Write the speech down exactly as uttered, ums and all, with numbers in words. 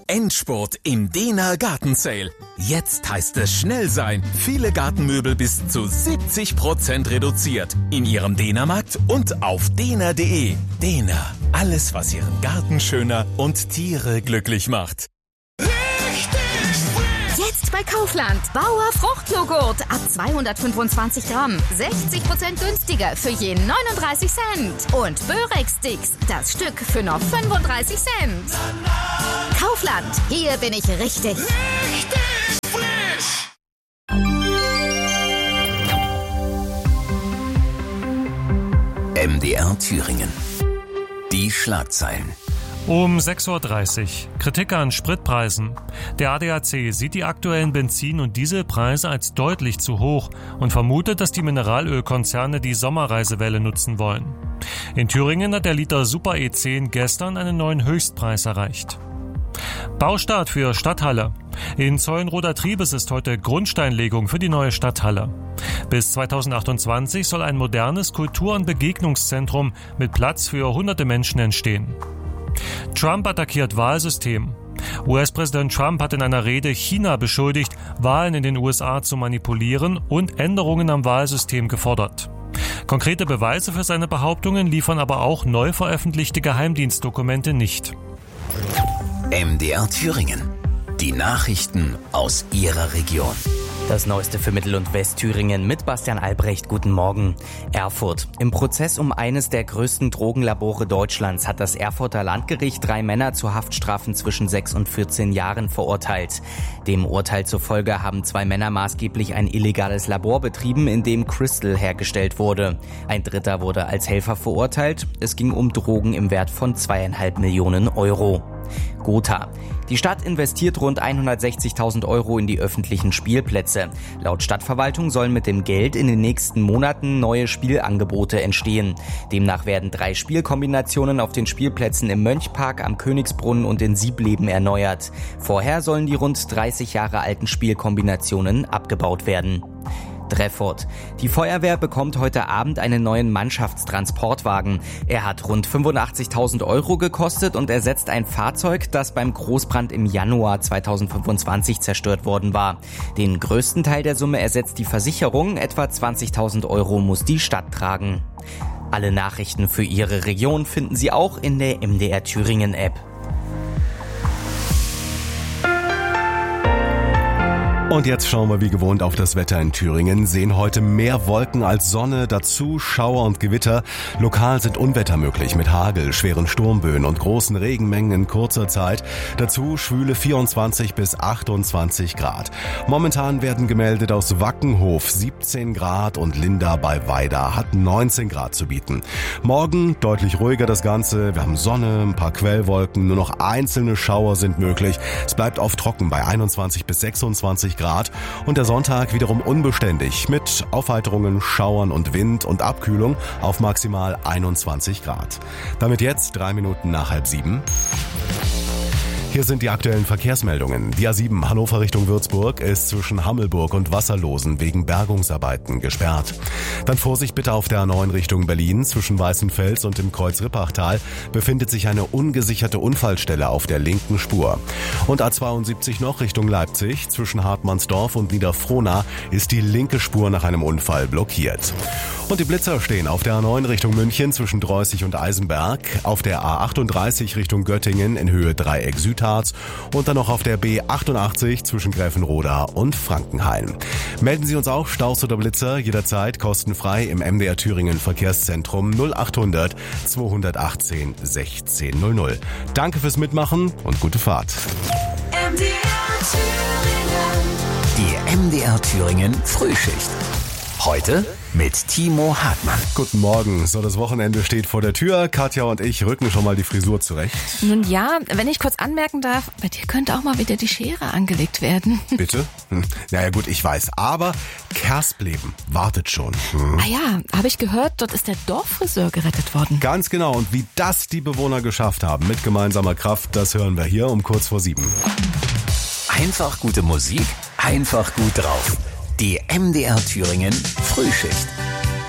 Endspurt im Dehner Garten Sale. Jetzt heißt es schnell sein. Viele Gartenmöbel bis zu siebzig Prozent reduziert. In Ihrem Dehnermarkt und auf dehner punkt de. Dehner. Alles, was Ihren Garten schöner und Tiere glücklich macht. Jetzt bei Kaufland. Bauer Fruchtjoghurt ab zweihundertfünfundzwanzig Gramm. sechzig Prozent günstiger für je neununddreißig Cent. Und Börek-Sticks, das Stück für nur fünfunddreißig Cent. Kaufland, hier bin ich richtig. Richtig frisch. M D R Thüringen. Die Schlagzeilen. Um sechs Uhr dreißig. Kritik an Spritpreisen. Der A D A C sieht die aktuellen Benzin- und Dieselpreise als deutlich zu hoch und vermutet, dass die Mineralölkonzerne die Sommerreisewelle nutzen wollen. In Thüringen hat der Liter Super E zehn gestern einen neuen Höchstpreis erreicht. Baustart für Stadthalle. In Zeulenroder Triebes ist heute Grundsteinlegung für die neue Stadthalle. Bis zweitausendachtundzwanzig soll ein modernes Kultur- und Begegnungszentrum mit Platz für hunderte Menschen entstehen. Trump attackiert Wahlsystem. U S-Präsident Trump hat in einer Rede China beschuldigt, Wahlen in den U S A zu manipulieren und Änderungen am Wahlsystem gefordert. Konkrete Beweise für seine Behauptungen liefern aber auch neu veröffentlichte Geheimdienstdokumente nicht. M D R Thüringen. Die Nachrichten aus Ihrer Region. Das Neueste für Mittel- und Westthüringen mit Bastian Albrecht. Guten Morgen. Erfurt. Im Prozess um eines der größten Drogenlabore Deutschlands hat das Erfurter Landgericht drei Männer zu Haftstrafen zwischen sechs und vierzehn Jahren verurteilt. Dem Urteil zufolge haben zwei Männer maßgeblich ein illegales Labor betrieben, in dem Crystal hergestellt wurde. Ein Dritter wurde als Helfer verurteilt. Es ging um Drogen im Wert von zweieinhalb Millionen Euro. Gotha. Die Stadt investiert rund hundertsechzigtausend Euro in die öffentlichen Spielplätze. Laut Stadtverwaltung sollen mit dem Geld in den nächsten Monaten neue Spielangebote entstehen. Demnach werden drei Spielkombinationen auf den Spielplätzen im Mönchpark, am Königsbrunnen und in Siebleben erneuert. Vorher sollen die rund dreißig Jahre alten Spielkombinationen abgebaut werden. Treffort. Die Feuerwehr bekommt heute Abend einen neuen Mannschaftstransportwagen. Er hat rund fünfundachtzigtausend Euro gekostet und ersetzt ein Fahrzeug, das beim Großbrand im Januar zweitausendfünfundzwanzig zerstört worden war. Den größten Teil der Summe ersetzt die Versicherung, etwa zwanzigtausend Euro muss die Stadt tragen. Alle Nachrichten für Ihre Region finden Sie auch in der M D R Thüringen App. Und jetzt schauen wir wie gewohnt auf das Wetter in Thüringen. Sehen heute mehr Wolken als Sonne, dazu Schauer und Gewitter. Lokal sind Unwetter möglich mit Hagel, schweren Sturmböen und großen Regenmengen in kurzer Zeit. Dazu schwüle vierundzwanzig bis achtundzwanzig Grad. Momentan werden gemeldet aus Wackenhof siebzehn Grad und Linda bei Weida hat neunzehn Grad zu bieten. Morgen deutlich ruhiger das Ganze. Wir haben Sonne, ein paar Quellwolken, nur noch einzelne Schauer sind möglich. Es bleibt oft trocken bei einundzwanzig bis sechsundzwanzig Grad und der Sonntag wiederum unbeständig mit Aufheiterungen, Schauern und Wind und Abkühlung auf maximal einundzwanzig Grad. Damit jetzt drei Minuten nach halb sieben. Hier sind die aktuellen Verkehrsmeldungen. Die A sieben Hannover Richtung Würzburg ist zwischen Hammelburg und Wasserlosen wegen Bergungsarbeiten gesperrt. Dann Vorsicht bitte auf der A neun Richtung Berlin. Zwischen Weißenfels und dem Kreuz Rippachtal befindet sich eine ungesicherte Unfallstelle auf der linken Spur. Und A zweiundsiebzig noch Richtung Leipzig. Zwischen Hartmannsdorf und Niederfrohna ist die linke Spur nach einem Unfall blockiert. Und die Blitzer stehen auf der A neun Richtung München zwischen Dreußig und Eisenberg, auf der A achtunddreißig Richtung Göttingen in Höhe Dreieck Südharz und dann noch auf der B achtundachtzig zwischen Gräfenroda und Frankenhain. Melden Sie uns auch Staus oder Blitzer jederzeit kostenfrei im M D R Thüringen Verkehrszentrum null achthundert zweihundertachtzehn sechzehn null null. Danke fürs Mitmachen und gute Fahrt. M D R Thüringen. Die M D R Thüringen Frühschicht. Heute mit Timo Hartmann. Guten Morgen. So, das Wochenende steht vor der Tür. Katja und ich rücken schon mal die Frisur zurecht. Nun ja, wenn ich kurz anmerken darf, bei dir könnte auch mal wieder die Schere angelegt werden. Bitte? Hm. Naja gut, ich weiß. Aber Kerspleben wartet schon. Hm. Ah ja, habe ich gehört, dort ist der Dorffriseur gerettet worden. Ganz genau. Und wie das die Bewohner geschafft haben mit gemeinsamer Kraft, das hören wir hier um kurz vor sieben. Einfach gute Musik, einfach gut drauf. Die M D R Thüringen Frühschicht.